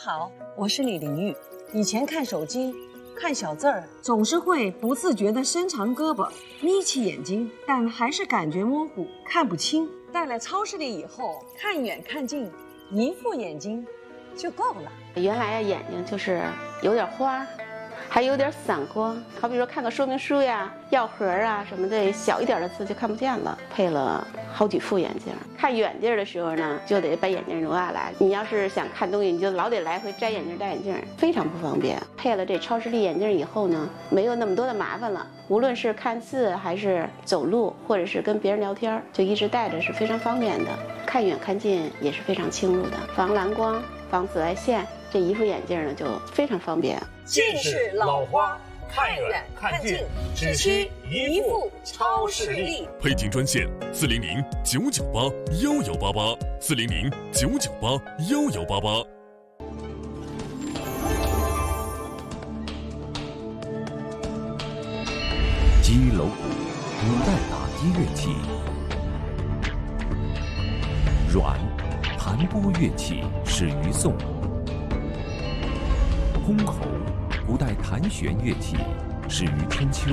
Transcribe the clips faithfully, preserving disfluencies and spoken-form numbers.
好，我是李玲玉。以前看手机、看小字儿，总是会不自觉地伸长胳膊、眯起眼睛，但还是感觉模糊，看不清。到了超市里以后，看远看近，一副眼睛就够了。 原来呀，眼睛就是有点花，还有点散光。好比说看个说明书呀、药盒啊什么的，小一点的字就看不见了。配了好几副眼镜，看远地儿的时候呢，就得把眼镜挪下来。你要是想看东西，你就老得来回摘眼镜、戴眼镜，非常不方便。配了这超视力眼镜以后呢，没有那么多的麻烦了。无论是看字，还是走路，或者是跟别人聊天，就一直戴着是非常方便的。看远看近也是非常清楚的，防蓝光、防紫外线。这一副眼镜呢，就非常方便。 近视老花，看远看近，只需一副超视力。 配镜专线：四零零九九八幺幺八八，四零零九九八幺幺八八。 击楼鼓，古代打击乐器。阮，弹拨乐器始于宋。箜篌，古代弹弦乐器，始于春秋。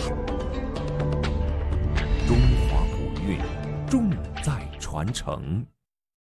中华古韵，重在传承。